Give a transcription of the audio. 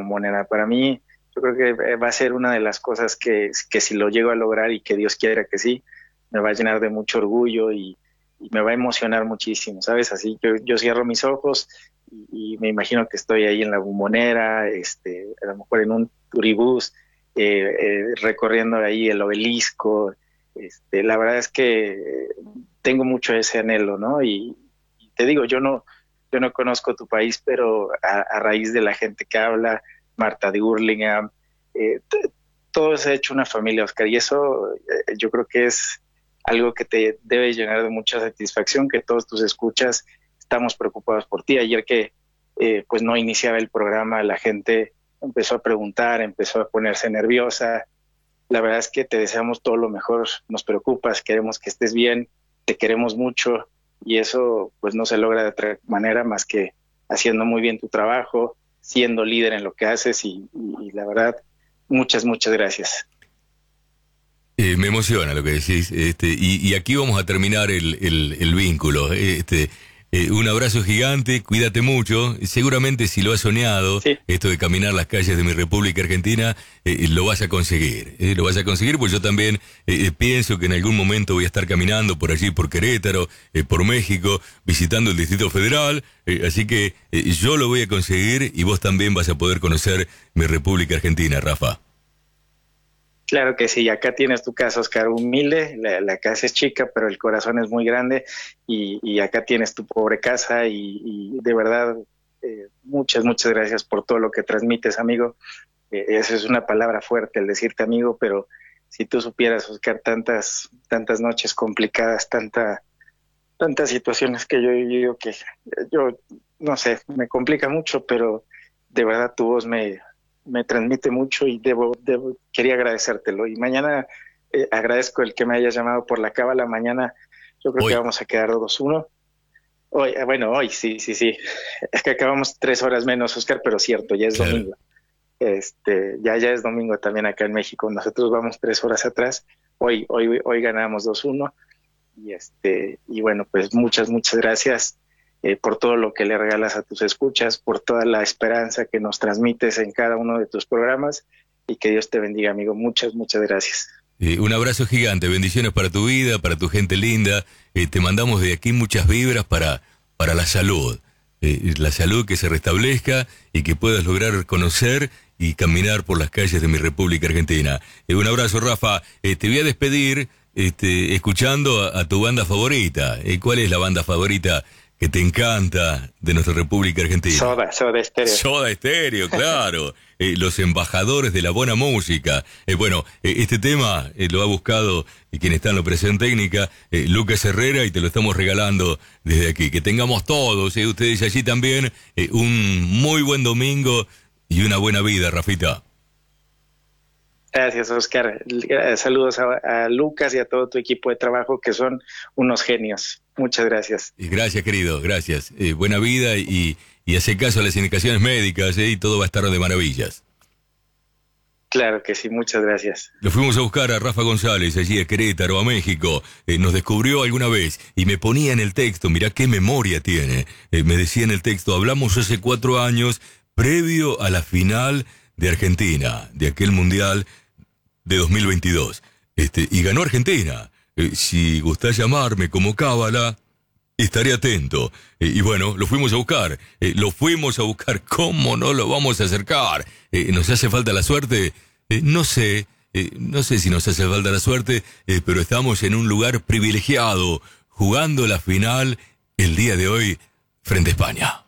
Bombonera. Para mí, yo creo que va a ser una de las cosas que si lo llego a lograr y que Dios quiera que sí, me va a llenar de mucho orgullo y me va a emocionar muchísimo, ¿sabes? Así que yo cierro mis ojos y me imagino que estoy ahí en la Bombonera, a lo mejor en un turibús, recorriendo ahí el obelisco. La verdad es que tengo mucho ese anhelo, ¿no? Y te digo, yo no conozco tu país, pero a raíz de la gente que habla, Marta de Hurlingham, todo se ha hecho una familia, Oscar, y eso yo creo que es algo que te debe llenar de mucha satisfacción, que todos tus escuchas estamos preocupados por ti. Ayer que pues no iniciaba el programa, la gente empezó a preguntar, empezó a ponerse nerviosa. La verdad es que te deseamos todo lo mejor, nos preocupas, queremos que estés bien, te queremos mucho y eso pues no se logra de otra manera más que haciendo muy bien tu trabajo, siendo líder en lo que haces y la verdad, muchas gracias. Me emociona lo que decís, y aquí vamos a terminar el vínculo. Un abrazo gigante, cuídate mucho. Seguramente si lo has soñado, Sí. esto de caminar las calles de mi República Argentina, lo vas a conseguir. Lo vas a conseguir, pues yo también pienso que en algún momento voy a estar caminando por allí, por Querétaro, por México, visitando el Distrito Federal. Así que yo lo voy a conseguir y vos también vas a poder conocer mi República Argentina, Rafa. Claro que sí, acá tienes tu casa, Oscar, humilde, la casa es chica, pero el corazón es muy grande y acá tienes tu pobre casa y de verdad, muchas gracias por todo lo que transmites, amigo. Esa es una palabra fuerte, el decirte amigo, pero si tú supieras, Oscar, tantas noches complicadas, tantas situaciones que yo he vivido que yo, no sé, me complica mucho, pero de verdad tu voz me transmite mucho y quería agradecértelo. Y mañana agradezco el que me hayas llamado por la cábala. Mañana yo creo que vamos a quedar 2-1. Hoy sí. Es que acabamos 3 horas menos, Oscar, pero cierto, ya es domingo. Ya es domingo también acá en México. Nosotros vamos 3 horas atrás. Hoy ganamos 2-1. Y bueno, pues muchas gracias. Por todo lo que le regalas a tus escuchas, por toda la esperanza que nos transmites en cada uno de tus programas y que Dios te bendiga, amigo. Muchas gracias. Un abrazo gigante, bendiciones para tu vida, para tu gente linda. Te mandamos de aquí muchas vibras para la salud. La salud que se restablezca y que puedas lograr conocer y caminar por las calles de mi República Argentina. Un abrazo, Rafa. Te voy a despedir escuchando a tu banda favorita. ¿Cuál es la banda favorita que te encanta de nuestra República Argentina? Soda Stereo. Soda Stereo, claro. Los embajadores de la buena música. Este tema lo ha buscado quien está en la operación técnica, Lucas Herrera, y te lo estamos regalando desde aquí. Que tengamos todos, ustedes allí también, un muy buen domingo y una buena vida, Rafita. Gracias, Oscar. Saludos a Lucas y a todo tu equipo de trabajo, que son unos genios. Muchas gracias. Gracias, querido, gracias. Buena vida y hace caso a las indicaciones médicas, y todo va a estar de maravillas. Claro que sí, muchas gracias. Lo fuimos a buscar a Rafa González, allí a Querétaro, a México. Nos descubrió alguna vez y me ponía en el texto, mirá qué memoria tiene. Me decía en el texto, hablamos hace 4 años, previo a la final de Argentina, de aquel Mundial de 2022. Y ganó Argentina. Si gustás llamarme como cábala, estaré atento. Y bueno, lo fuimos a buscar. ¿Cómo no lo vamos a acercar? ¿Nos hace falta la suerte? No sé si nos hace falta la suerte, pero estamos en un lugar privilegiado, jugando la final el día de hoy frente a España.